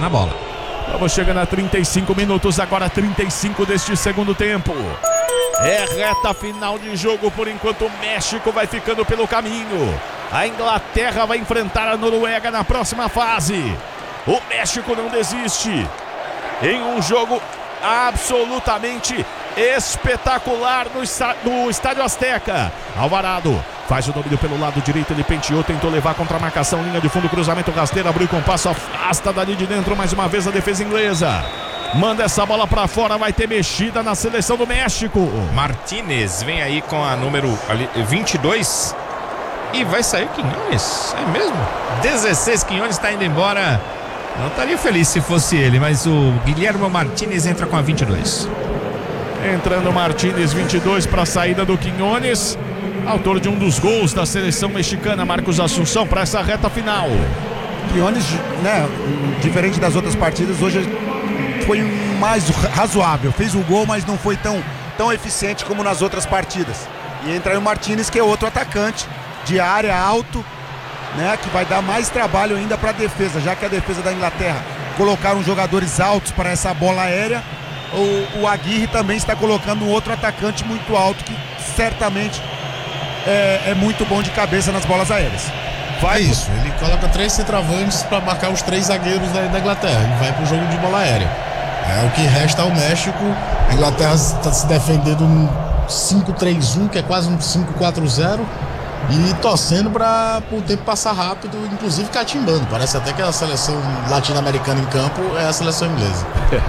na bola. Vamos chegando a 35 minutos, agora 35 deste segundo tempo. É reta final de jogo, por enquanto o México vai ficando pelo caminho. A Inglaterra vai enfrentar a Noruega na próxima fase. O México não desiste. Em um jogo absolutamente espetacular no Estádio Azteca. Alvarado faz o domínio pelo lado direito, ele penteou, tentou levar contra a marcação, linha de fundo, cruzamento rasteiro, abriu com passo, afasta dali de dentro mais uma vez a defesa inglesa. Manda essa bola pra fora, vai ter mexida na seleção do México. Martínez vem aí com a número 22 e vai sair Quiñones, é mesmo? 16, Quiñones está indo embora. Não estaria feliz se fosse ele, mas o Guilherme Martínez entra com a 22. Entrando Martínez, 22 para a saída do Quiñones, autor de um dos gols da seleção mexicana, Marcos Assunção, para essa reta final. Quiñones, né, diferente das outras partidas, hoje foi mais razoável, fez o gol, mas não foi tão eficiente como nas outras partidas. E entra aí o Martínez, que é outro atacante de área, alto, né, que vai dar mais trabalho ainda para a defesa, já que a defesa da Inglaterra colocaram jogadores altos para essa bola aérea. O Aguirre também está colocando um outro atacante muito alto, que certamente é muito bom de cabeça nas bolas aéreas. Ele coloca 3 centroavantes para marcar os 3 zagueiros da Inglaterra. Ele vai pro jogo de bola aérea. O que resta ao México. A Inglaterra está se defendendo num 5-3-1, que é quase um 5-4-0, e torcendo para o tempo passar rápido, inclusive catimbando. Parece até que a seleção latino-americana em campo é a seleção inglesa.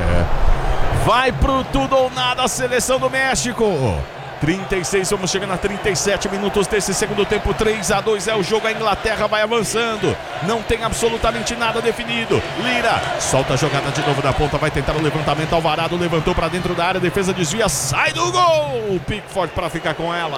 Vai pro tudo ou nada a seleção do México. 36, vamos chegando a 37 minutos desse segundo tempo. 3-2 é o jogo, a Inglaterra vai avançando. Não tem absolutamente nada definido. Lira solta a jogada de novo da ponta, vai tentar o levantamento. Alvarado levantou para dentro da área, defesa desvia, sai do gol. Pickford para ficar com ela.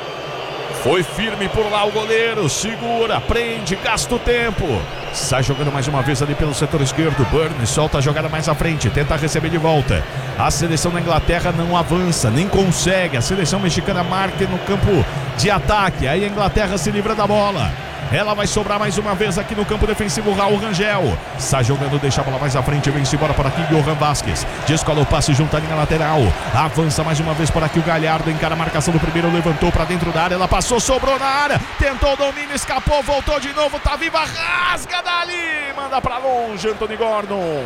Foi firme por lá o goleiro, segura, prende, gasta o tempo. Sai jogando mais uma vez ali pelo setor esquerdo. Burns solta a jogada mais à frente, tenta receber de volta. A seleção da Inglaterra não avança, nem consegue. A seleção mexicana marca no campo de ataque. Aí a Inglaterra se livra da bola. Ela vai sobrar mais uma vez aqui no campo defensivo. Raul Rangel sai jogando, deixa a bola mais à frente, vem-se embora por aqui Johan Vázquez, descola o passe junto à linha lateral, avança mais uma vez por aqui o Galhardo, encara a marcação do primeiro, levantou para dentro da área, ela passou, sobrou na área, tentou o domínio, escapou, voltou de novo, tá viva, rasga dali, manda para longe Anthony Gordon.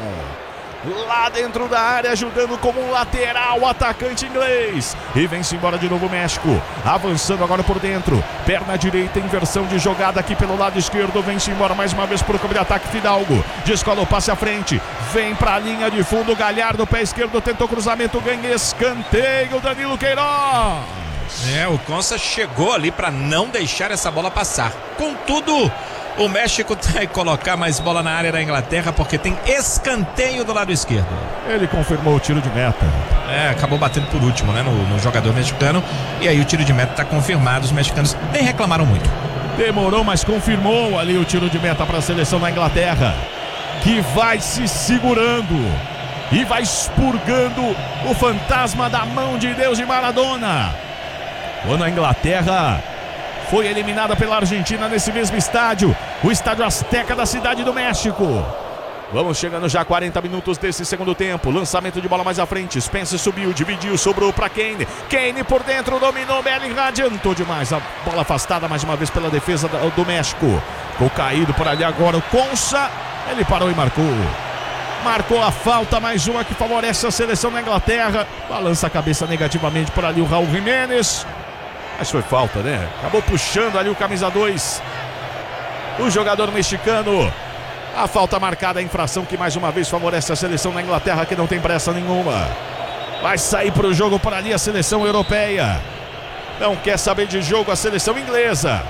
Lá dentro da área, ajudando como um lateral o atacante inglês. E vem-se embora de novo o México, avançando agora por dentro, perna direita, inversão de jogada aqui pelo lado esquerdo. Vem-se embora mais uma vez por campo de ataque Fidalgo, descola o passe à frente, vem pra linha de fundo Galhardo, pé esquerdo, tentou cruzamento, ganha escanteio, Danilo Queiroz. O Consa chegou ali para não deixar essa bola passar. Contudo, o México vai colocar mais bola na área da Inglaterra, porque tem escanteio do lado esquerdo. Ele confirmou o tiro de meta. Acabou batendo por último, né, no jogador mexicano. E aí o tiro de meta está confirmado. Os mexicanos nem reclamaram muito. Demorou, mas confirmou ali o tiro de meta para a seleção da Inglaterra, que vai se segurando e vai expurgando o fantasma da mão de Deus de Maradona. Quando a Inglaterra foi eliminada pela Argentina nesse mesmo estádio, o Estádio Azteca da cidade do México. Vamos chegando já a 40 minutos desse segundo tempo. Lançamento de bola mais à frente. Spencer subiu, dividiu, sobrou para Kane. Kane por dentro, dominou, Bellingham adiantou demais. A bola afastada mais uma vez pela defesa do México. Ficou caído por ali agora o Consa. Ele parou e marcou. Marcou a falta, mais uma que favorece a seleção da Inglaterra. Balança a cabeça negativamente por ali o Raul Jiménez. Mas foi falta, né? Acabou puxando ali o camisa 2, o jogador mexicano. A falta marcada, a infração que mais uma vez favorece a seleção da Inglaterra, que não tem pressa nenhuma. Vai sair para o jogo por ali a seleção europeia. Não quer saber de jogo a seleção inglesa.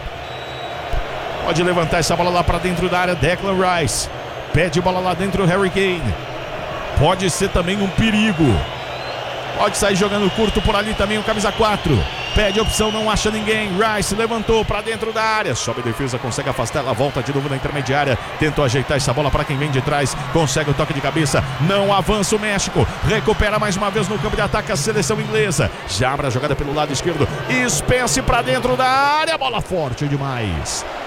Pode levantar essa bola lá para dentro da área, Declan Rice. Pede bola lá dentro, Harry Kane. Pode ser também um perigo. Pode sair jogando curto por ali também o camisa 4. Pede opção, não acha ninguém. Rice levantou para dentro da área. Sobe a defesa, consegue afastar. Ela volta de novo na intermediária. Tentou ajeitar essa bola para quem vem de trás. Consegue o toque de cabeça. Não avança o México. Recupera mais uma vez no campo de ataque a seleção inglesa. Já abre a jogada pelo lado esquerdo. Spence para dentro da área. Bola forte demais.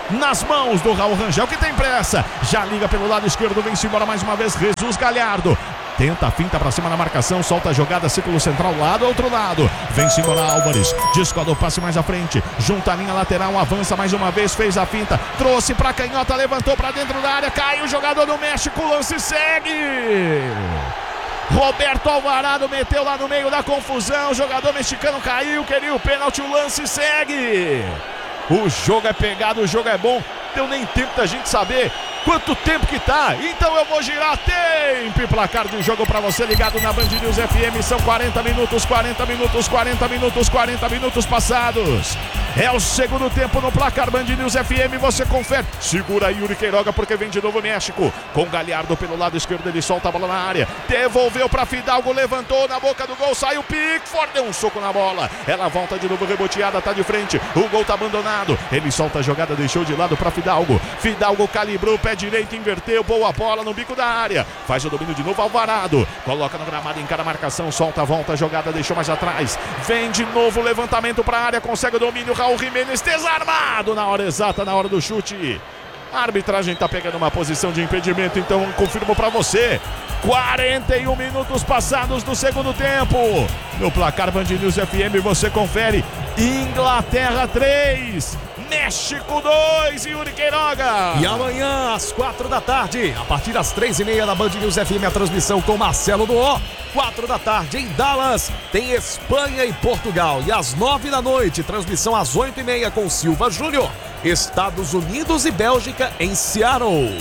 nas mãos do Raul Rangel, que tem pressa. Já liga pelo lado esquerdo, vem-se embora mais uma vez Jesus Galhardo. Tenta a finta pra cima na marcação, solta a jogada, círculo central, lado, outro lado. Vem-se embora Álvares, descola o passe mais à frente, junta a linha lateral, avança mais uma vez, fez a finta, trouxe pra canhota, levantou pra dentro da área, caiu o jogador do México, o lance segue. Roberto Alvarado meteu lá no meio da confusão, o jogador mexicano caiu, queria o pênalti, o lance segue. O jogo é pegado, o jogo é bom. Deu nem tempo da gente saber quanto tempo que tá. Então eu vou girar tempo e placar de jogo pra você ligado na Band News FM. São 40 minutos, 40 minutos, 40 minutos, 40 minutos passados. É o segundo tempo no placar Band News FM. Você confere. Segura aí Yuri Queiroga porque vem de novo o México. Com Galhardo pelo lado esquerdo, ele solta a bola na área. Devolveu pra Fidalgo, levantou na boca do gol. Saiu Pickford, deu um soco na bola. Ela volta de novo, reboteada, tá de frente. O gol tá abandonado. Ele solta a jogada, deixou de lado pra Fidalgo. Fidalgo calibrou, pé direito, inverteu, boa bola no bico da área. Faz o domínio de novo, Alvarado. Coloca no gramado, encara a marcação, solta a volta, a jogada deixou mais atrás. Vem de novo, levantamento pra área, consegue o domínio. Raul Jiménez desarmado na hora exata, na hora do chute. A arbitragem tá pegando uma posição de impedimento, então confirmo pra você. 41 minutos passados do segundo tempo. No placar Band News FM você confere. Inglaterra 3, México 2, Yuri Queiroga. E amanhã às 4 da tarde, a partir das 3h30 da Band News FM, a transmissão com Marcelo Duó. 4 da tarde em Dallas, tem Espanha e Portugal. E às 9 da noite, transmissão às 8h30 com Silva Júnior. Estados Unidos e Bélgica em Seattle.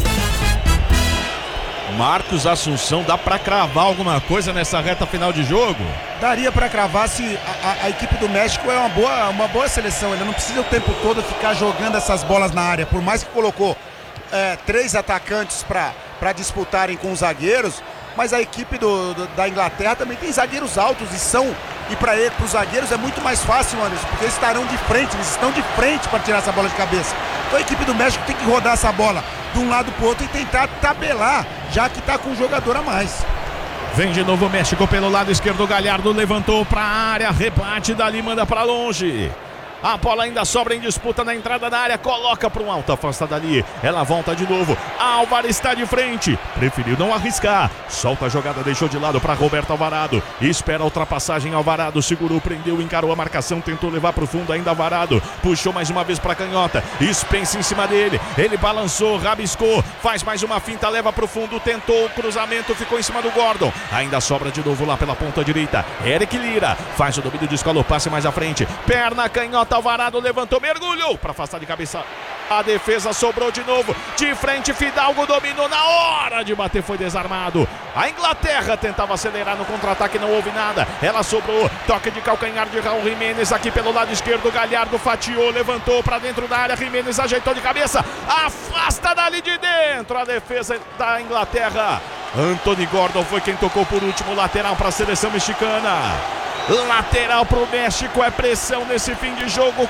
Marcos Assunção, dá pra cravar alguma coisa nessa reta final de jogo? Daria para cravar se a equipe do México é uma boa seleção. Ele não precisa o tempo todo ficar jogando essas bolas na área. Por mais que colocou 3 atacantes para disputarem com os zagueiros, mas a equipe da Inglaterra também tem zagueiros altos e para os zagueiros é muito mais fácil, Anderson, porque eles estarão de frente, eles estão de frente para tirar essa bola de cabeça. Então a equipe do México tem que rodar essa bola de um lado pro outro e tentar tabelar, já que está com um jogador a mais. Vem de novo o México pelo lado esquerdo, Galhardo levantou para a área, rebate dali, manda para longe. A bola ainda sobra em disputa na entrada da área, coloca para um alto, afasta dali. Ela volta de novo, Álvares está de frente, preferiu não arriscar. Solta a jogada, deixou de lado para Roberto Alvarado. Espera a ultrapassagem, Alvarado segurou, prendeu, encarou a marcação, tentou levar para o fundo, ainda Alvarado. Puxou mais uma vez para a canhota, Spence em cima dele. Ele balançou, rabiscou, faz mais uma finta, leva para o fundo, tentou o cruzamento, ficou em cima do Gordon. Ainda sobra de novo lá pela ponta direita. Eric Lira faz o domínio, descola o passe mais à frente. Perna, canhota, Alvarado levantou, mergulhou para afastar de cabeça. A defesa sobrou de novo. De frente, Fidalgo dominou na hora de bater, foi desarmado. A Inglaterra tentava acelerar no contra-ataque, não houve nada. Ela sobrou, toque de calcanhar de Raul Jiménez aqui pelo lado esquerdo. Galhardo fatiou, levantou para dentro da área. Jiménez ajeitou de cabeça, afasta dali de dentro a defesa da Inglaterra. Anthony Gordon foi quem tocou por último, lateral para a seleção mexicana. Lateral para o México, é pressão nesse fim de jogo,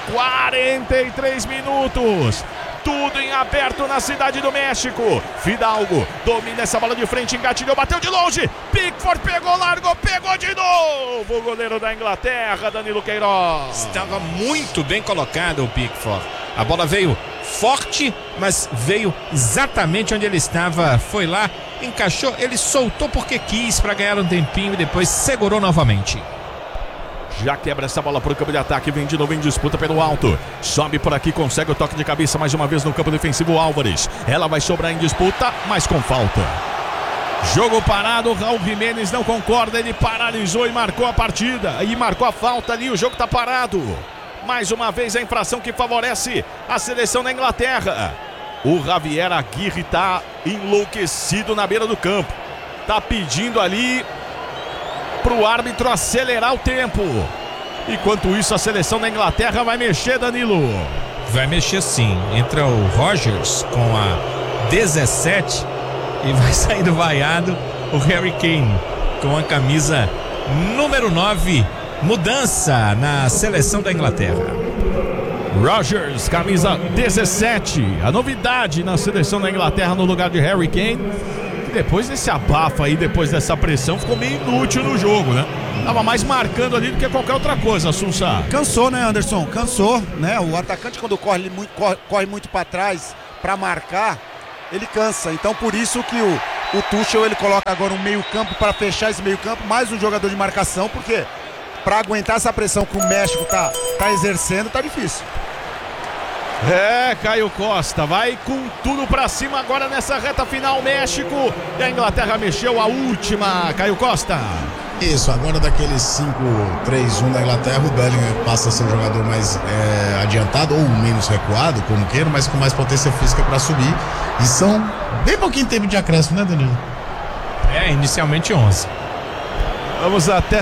43 minutos. Tudo em aberto na cidade do México. Fidalgo domina essa bola de frente, engatilhou, bateu de longe. Pickford pegou, largou, pegou de novo. O goleiro da Inglaterra, Danilo Queiroz. Estava muito bem colocado o Pickford. A bola veio forte, mas veio exatamente onde ele estava. Foi lá, encaixou, ele soltou porque quis para ganhar um tempinho e depois segurou novamente. Já quebra essa bola para o campo de ataque, vem de novo em disputa pelo alto. Sobe por aqui, consegue o toque de cabeça mais uma vez no campo defensivo, Álvares. Ela vai sobrar em disputa, mas com falta. Jogo parado, Raul Jiménez não concorda, ele paralisou e marcou a partida. E marcou a falta ali, o jogo está parado. Mais uma vez a infração que favorece a seleção da Inglaterra. O Javier Aguirre está enlouquecido na beira do campo. Está pedindo ali para o árbitro acelerar o tempo. Enquanto isso, a seleção da Inglaterra vai mexer, Danilo. Vai mexer sim. Entra o Rogers com a 17 e vai saindo vaiado o Harry Kane com a camisa número 9. Mudança na seleção da Inglaterra. Rogers, camisa 17. A novidade na seleção da Inglaterra no lugar de Harry Kane. depois desse abafo aí, depois dessa pressão, ficou meio inútil no jogo, né? Tava mais marcando ali do que qualquer outra coisa, Assunção. Cansou, né, Anderson? Cansou, né? O atacante, quando corre muito para trás para marcar, ele cansa. Então, por isso que o Tuchel, ele coloca agora um meio-campo para fechar esse meio-campo, mais um jogador de marcação, porque para aguentar essa pressão que o México tá exercendo, tá difícil. Caio Costa vai com tudo pra cima agora nessa reta final, México, e a Inglaterra mexeu a última, Caio Costa. Isso, agora daqueles 5-3-1 da Inglaterra, o Bellingham passa a ser um jogador mais adiantado ou menos recuado, como queira, mas com mais potência física para subir. E são bem pouquinho tempo de acréscimo, né, Danilo? Inicialmente 11. Vamos até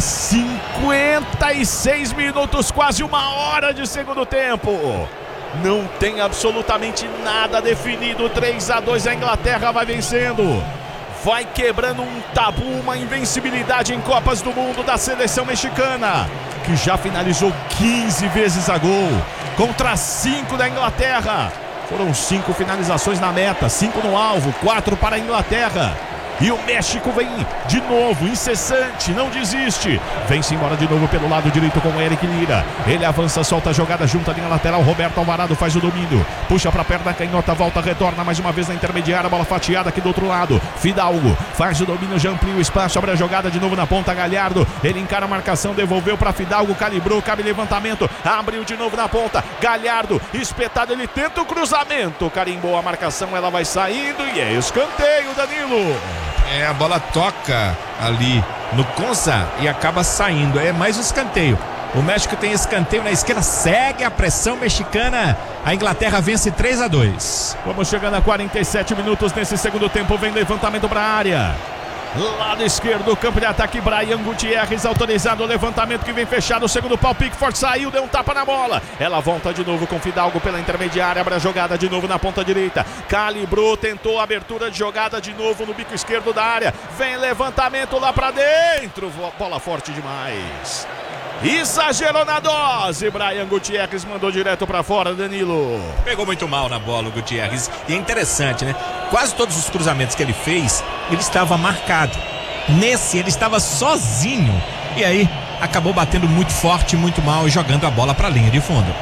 56 minutos, quase uma hora de segundo tempo. Não tem absolutamente nada definido. 3-2, a Inglaterra vai vencendo. Vai quebrando um tabu, uma invencibilidade em Copas do Mundo da seleção mexicana, que já finalizou 15 vezes a gol, contra 5 da Inglaterra. Foram 5 finalizações na meta, 5 no alvo, 4 para a Inglaterra. E o México vem de novo, incessante, não desiste. Vem-se embora de novo pelo lado direito com o Eric Lira. Ele avança, solta a jogada junto à linha lateral. Roberto Alvarado faz o domínio. Puxa para a perna canhota, volta, retorna mais uma vez na intermediária. Bola fatiada aqui do outro lado. Fidalgo faz o domínio, já amplia o espaço. Abre a jogada de novo na ponta, Galhardo. Ele encara a marcação, devolveu para Fidalgo. Calibrou, cabe levantamento. Abriu de novo na ponta. Galhardo, espetado, ele tenta o cruzamento. Carimbou a marcação, ela vai saindo e é escanteio, Danilo. A bola toca ali no Konsa e acaba saindo. É mais um escanteio. O México tem escanteio na esquerda, segue a pressão mexicana. A Inglaterra vence 3-2. Vamos chegando a 47 minutos nesse segundo tempo. Vem levantamento para a área. Lado esquerdo, campo de ataque, Brian Gutierrez autorizado o levantamento que vem fechado, o segundo pau, Pickford saiu, deu um tapa na bola, ela volta de novo com Fidalgo pela intermediária, abre a jogada de novo na ponta direita, calibrou, tentou a abertura de jogada de novo no bico esquerdo da área, vem levantamento lá pra dentro, bola forte demais. Exagerou na dose, Brian Gutierrez mandou direto pra fora, Danilo. Pegou muito mal na bola o Gutierrez. E é interessante, né? Quase todos os cruzamentos que ele fez, ele estava marcado. Nesse, ele estava sozinho. E aí, acabou batendo muito forte, muito mal e jogando a bola pra linha de fundo.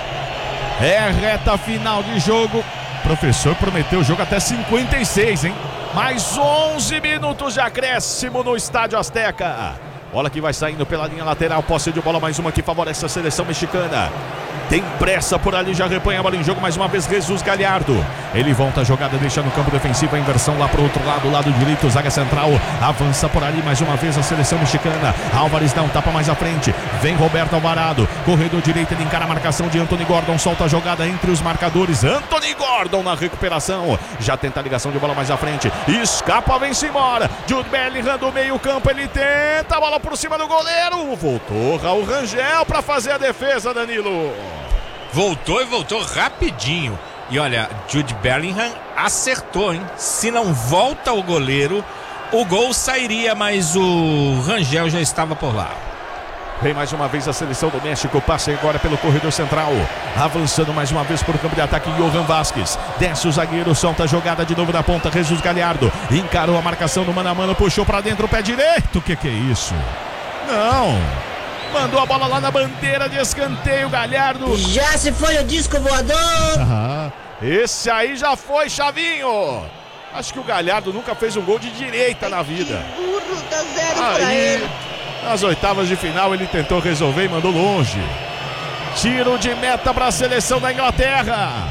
É reta final de jogo. O professor prometeu o jogo até 56, hein? Mais 11 minutos de acréscimo no Estádio Azteca. Bola que vai saindo pela linha lateral, posse de bola, mais uma que favorece a seleção mexicana. Tem pressa por ali, já repanha a bola em jogo mais uma vez, Jesus Galhardo. Ele volta a jogada, deixa no campo defensivo, a inversão lá pro outro lado, lado direito, zaga central. Avança por ali mais uma vez a seleção mexicana. Álvares dá um tapa mais à frente. Vem Roberto Alvarado, corredor direito, ele encara a marcação de Anthony Gordon, solta a jogada entre os marcadores. Anthony Gordon na recuperação. Já tenta a ligação de bola mais à frente. Escapa, vem-se embora. Jude Bellingham do meio campo, ele tenta a bola por cima do goleiro. Voltou Raul Rangel para fazer a defesa, Danilo. Voltou e voltou rapidinho. E olha, Jude Bellingham acertou, hein? Se não volta o goleiro, o gol sairia, mas o Rangel já estava por lá. Vem mais uma vez a seleção do México, passa agora pelo corredor central, avançando mais uma vez por campo de ataque, Johan Vázquez, desce o zagueiro, solta a jogada de novo na ponta, Jesus Galhardo, encarou a marcação do mano a mano, puxou pra dentro o pé direito, que é isso? Não, mandou a bola lá na bandeira de escanteio, Galhardo. Já se foi o disco voador. Esse aí já foi, Chavinho. Acho que o Galhardo nunca fez um gol de direita na vida. Que burro, dá 0 pra ele. Nas oitavas de final ele tentou resolver e mandou longe. Tiro de meta para a seleção da Inglaterra.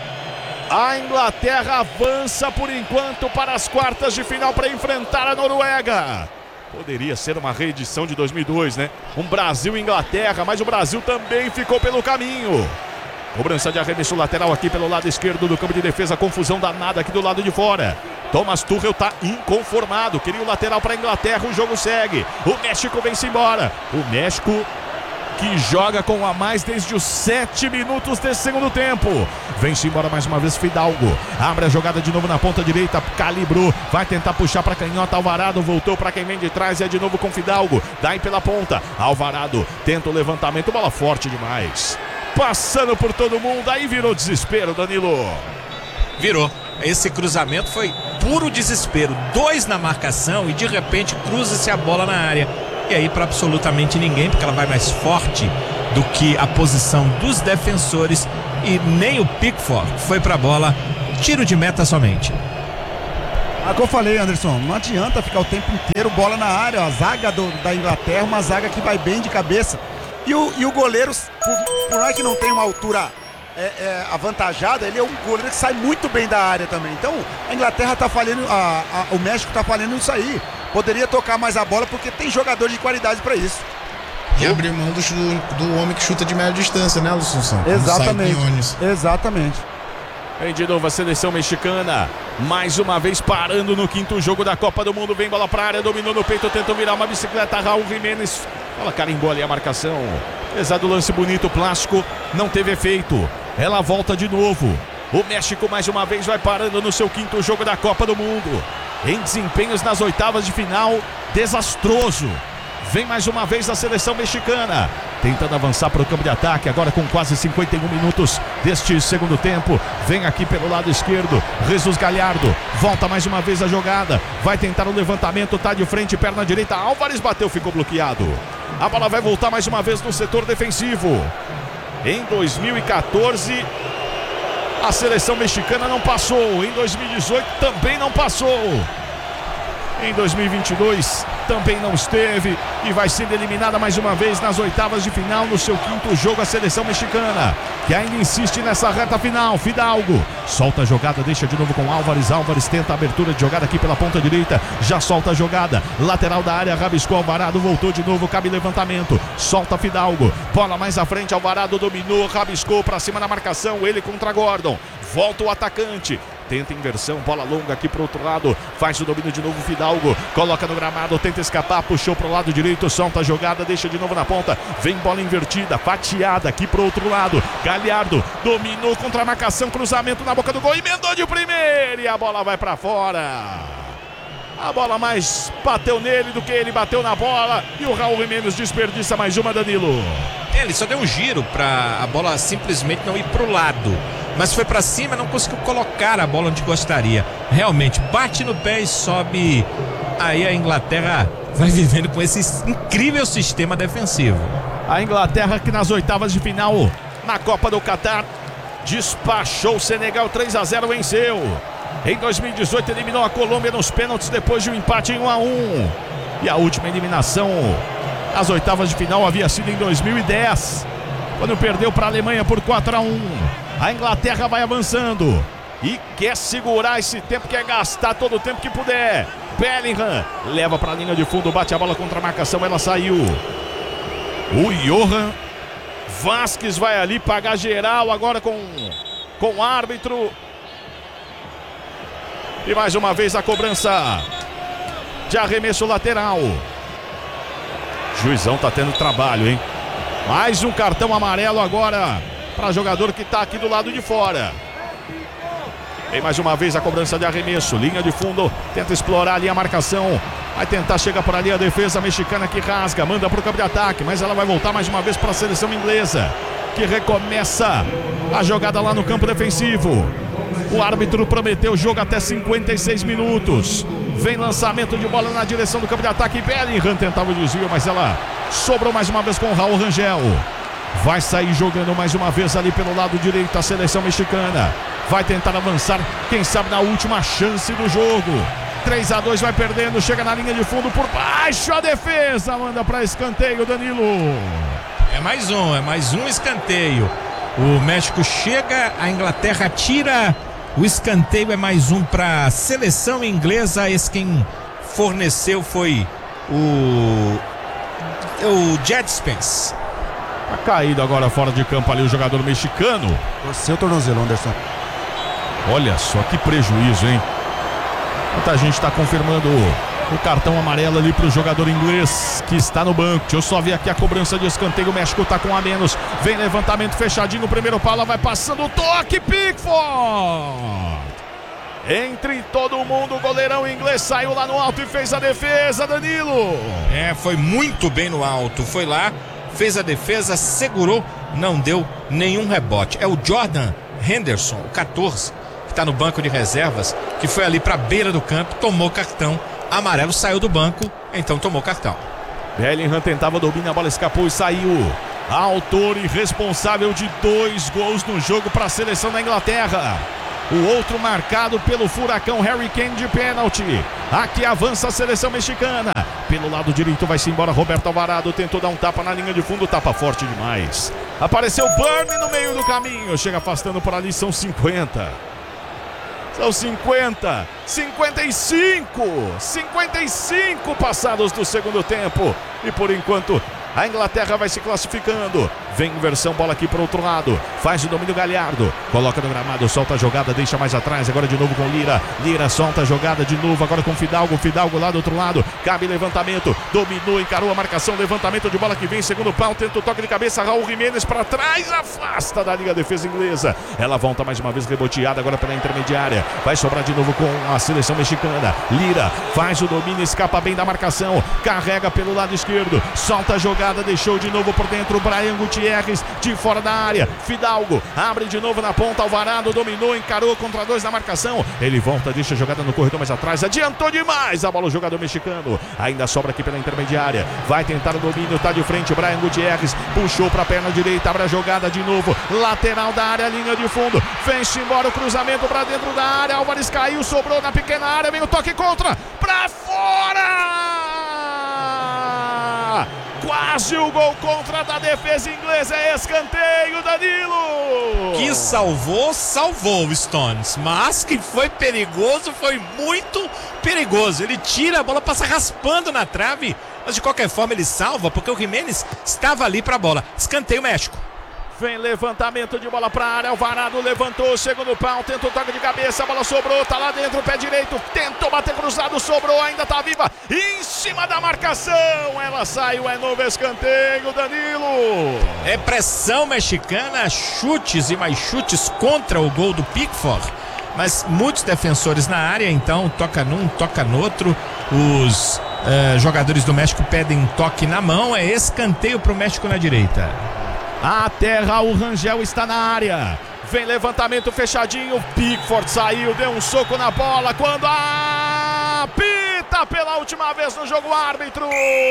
A Inglaterra avança por enquanto para as quartas de final para enfrentar a Noruega. Poderia ser uma reedição de 2002, né? Um Brasil e Inglaterra, mas o Brasil também ficou pelo caminho. Cobrança de arremesso lateral aqui pelo lado esquerdo do campo de defesa. Confusão danada aqui do lado de fora. Thomas Tuchel está inconformado. Queria o lateral para a Inglaterra. O jogo segue. O México vem-se embora. O México que joga com a mais desde os 7 minutos desse segundo tempo. Vem-se embora mais uma vez Fidalgo. Abre a jogada de novo na ponta direita. Calibrou. Vai tentar puxar para canhota. Alvarado voltou para quem vem de trás. E é de novo com Fidalgo. Dá aí pela ponta. Alvarado tenta o levantamento. Bola forte demais. Passando por todo mundo, aí virou desespero, Danilo. Virou. Esse cruzamento foi puro desespero. 2 na marcação e de repente cruza-se a bola na área. E aí para absolutamente ninguém, porque ela vai mais forte do que a posição dos defensores e nem o Pickford foi pra bola. Tiro de meta somente. É que eu falei, Anderson, não adianta ficar o tempo inteiro bola na área. A zaga da Inglaterra é uma zaga que vai bem de cabeça. E o goleiro, por mais que não tenha uma altura avantajada, ele é um goleiro que sai muito bem da área também. Então a Inglaterra tá falhando, o México tá falhando isso aí. Poderia tocar mais a bola porque tem jogador de qualidade para isso. E abrir mão do homem que chuta de média distância, né, Assunção? Exatamente. Vem de novo a seleção mexicana, mais uma vez parando no 5º jogo da Copa do Mundo. Vem bola pra área, dominou no peito, tentou virar uma bicicleta. Raul Jiménez, ela carimbou ali a marcação. Apesar do lance bonito, plástico, não teve efeito. Ela volta de novo. O México mais uma vez vai parando no seu 5º jogo da Copa do Mundo. Em desempenhos nas oitavas de final, desastroso. Vem mais uma vez a seleção mexicana, tentando avançar para o campo de ataque, agora com quase 51 minutos deste segundo tempo. Vem aqui pelo lado esquerdo, Jesus Gallardo, volta mais uma vez a jogada, vai tentar o levantamento, tá de frente, perna direita, Álvares bateu, ficou bloqueado. A bola vai voltar mais uma vez no setor defensivo. Em 2014, a seleção mexicana não passou, em 2018 também não passou. Em 2022 também não esteve e vai sendo eliminada mais uma vez nas oitavas de final no seu 5º jogo a seleção mexicana, que ainda insiste nessa reta final. Fidalgo solta a jogada, deixa de novo com Álvares. Álvares tenta a abertura de jogada aqui pela ponta direita, já solta a jogada, lateral da área, rabiscou Alvarado, voltou de novo, cabe levantamento, solta Fidalgo, bola mais à frente, Alvarado dominou, rabiscou pra cima na marcação, ele contra Gordon, volta o atacante, tenta inversão, bola longa aqui pro outro lado, faz o domínio de novo Fidalgo, coloca no gramado, tenta escapar, puxou pro lado direito, solta a jogada, deixa de novo na ponta, vem bola invertida, fatiada aqui pro outro lado, Gallardo dominou contra a marcação, cruzamento na boca do gol, emendou de primeira e a bola vai pra fora. A bola mais bateu nele do que ele bateu na bola e o Raul Jiménez desperdiça mais uma, Danilo. Ele só deu um giro pra a bola simplesmente não ir pro lado, mas foi pra cima, não conseguiu colocar a bola onde gostaria. Realmente, bate no pé e sobe. Aí a Inglaterra vai vivendo com esse incrível sistema defensivo. A Inglaterra que nas oitavas de final na Copa do Catar despachou o Senegal 3-0, venceu. Em 2018 eliminou a Colômbia nos pênaltis depois de um empate em 1-1. E a última eliminação às oitavas de final havia sido em 2010, quando perdeu para a Alemanha por 4-1. A Inglaterra vai avançando e quer segurar esse tempo, quer gastar todo o tempo que puder. Bellingham leva para a linha de fundo, bate a bola contra a marcação, ela saiu. O Johan Vasquez vai ali pagar geral agora com o árbitro. E mais uma vez a cobrança de arremesso lateral. O juizão tá tendo trabalho, hein? Mais um cartão amarelo agora para jogador que tá aqui do lado de fora. Vem mais uma vez a cobrança de arremesso, linha de fundo, tenta explorar ali a marcação. Vai tentar, chega por ali a defesa mexicana que rasga, manda pro campo de ataque, mas ela vai voltar mais uma vez para a seleção inglesa, que recomeça a jogada lá no campo defensivo. O árbitro prometeu jogo até 56 minutos. Vem lançamento de bola na direção do campo de ataque. Bellingham tentava o desvio, mas ela sobrou mais uma vez com o Raul Rangel. Vai sair jogando mais uma vez ali pelo lado direito a seleção mexicana. Vai tentar avançar, quem sabe na última chance do jogo. 3-2, vai perdendo, chega na linha de fundo por baixo, a defesa manda para escanteio, Danilo. É mais um escanteio. O México chega, a Inglaterra tira o escanteio, é mais um para a seleção inglesa. Esse quem forneceu foi o Jet Spence. Tá caído agora fora de campo ali o jogador mexicano. Seu tornozelo, Anderson. Olha só que prejuízo, hein? Muita gente está confirmando o cartão amarelo ali para o jogador inglês que está no banco. Deixa eu só ver aqui a cobrança de escanteio. O México está com um a menos. Vem levantamento fechadinho no primeiro pau. Vai passando o toque. Pickford. Entre todo mundo, o goleirão inglês saiu lá no alto e fez a defesa, Danilo. Foi muito bem no alto. Foi lá, fez a defesa, segurou, não deu nenhum rebote. É o Jordan Henderson, o 14, que está no banco de reservas. que foi ali pra beira do campo, tomou cartão amarelo, saiu do banco, então tomou cartão. Bellingham tentava domínio, a bola escapou e saiu. Autor e responsável de 2 gols no jogo para a seleção da Inglaterra. O outro marcado pelo furacão Harry Kane de pênalti. Aqui avança a seleção mexicana. Pelo lado direito vai-se embora Roberto Alvarado. Tentou dar um tapa na linha de fundo, tapa forte demais. Apareceu Burnie no meio do caminho. Chega afastando por ali, são 50. São 50, 55 passados do segundo tempo. E por enquanto a Inglaterra vai se classificando. Vem inversão, bola aqui para o outro lado. Faz o domínio Galhardo. Coloca no gramado, solta a jogada, deixa mais atrás. Agora de novo com Lira. Lira solta a jogada de novo. Agora com Fidalgo. Fidalgo lá do outro lado. Cabe levantamento. Dominou, encarou a marcação. Levantamento de bola que vem. Segundo pau. Tenta o toque de cabeça. Raul Jiménez para trás. Afasta da Liga Defesa Inglesa. Ela volta mais uma vez reboteada. Agora pela intermediária. Vai sobrar de novo com a seleção mexicana. Lira faz o domínio. Escapa bem da marcação. Carrega pelo lado esquerdo. Solta a jogada. Deixou de novo por dentro. Brian Gutierrez de fora da área. Fidalgo abre de novo na ponta. Alvarado dominou, encarou contra 2 na marcação. Ele volta, deixa a jogada no corredor mais atrás. Adiantou demais a bola, o jogador mexicano. Ainda sobra aqui pela intermediária. Vai tentar o domínio, tá de frente. Brian Gutierrez puxou para a perna direita. Abre a jogada de novo. Lateral da área, linha de fundo. Vem-se embora o cruzamento para dentro da área. Álvares caiu, sobrou na pequena área. Vem o toque contra. Para fora! Quase o gol contra da defesa inglesa. É escanteio, Danilo. Que salvou Stones. Mas que foi perigoso, foi muito perigoso. Ele tira a bola, passa raspando na trave. Mas de qualquer forma ele salva, porque o Jiménez estava ali para a bola. Escanteio México. Vem levantamento de bola para a área. Alvarado levantou, segundo pau, tentou toque de cabeça, a bola sobrou, tá lá dentro, pé direito, tentou bater cruzado, sobrou, ainda tá viva, em cima da marcação, ela saiu, é novo escanteio, Danilo. É pressão mexicana, chutes e mais chutes contra o gol do Pickford, mas muitos defensores na área, então toca num, toca no outro. Os jogadores do México pedem toque na mão, é escanteio pro México na direita. A terra, o Rangel está na área. Vem levantamento fechadinho. Pickford saiu, deu um soco na bola. Quando apita pela última vez no jogo, árbitro.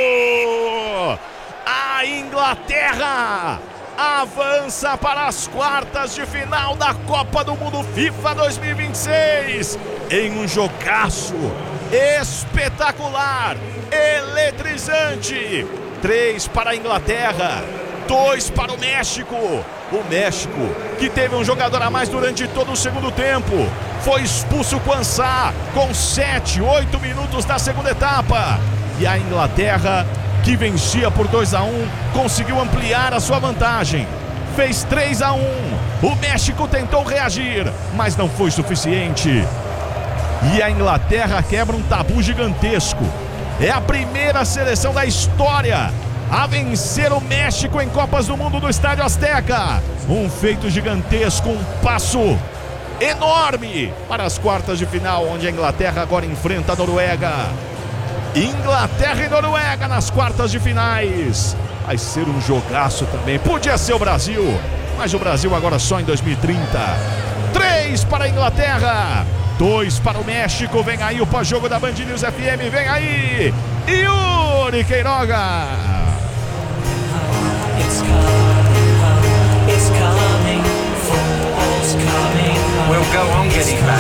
A Inglaterra avança para as quartas de final da Copa do Mundo FIFA 2026. Em um jogaço espetacular, eletrizante. 3 para a Inglaterra, 2 para o México. O México, que teve um jogador a mais durante todo o segundo tempo. Foi expulso o Quansá com 7-8 minutos da segunda etapa. E a Inglaterra, que vencia por 2-1, conseguiu ampliar a sua vantagem. Fez 3-1. O México tentou reagir, mas não foi suficiente. E a Inglaterra quebra um tabu gigantesco. É a primeira seleção da história a vencer o México em Copas do Mundo do Estádio Azteca. Um feito gigantesco, um passo enorme para as quartas de final, onde a Inglaterra agora enfrenta a Noruega. Inglaterra e Noruega nas quartas de finais. Vai ser um jogaço também. Podia ser o Brasil, mas o Brasil agora só em 2030. 3 para a Inglaterra, 2 para o México. Vem aí o pós-jogo da Band News FM. Vem aí Yuri Queiroga. It's coming, football's coming. We'll go on getting back.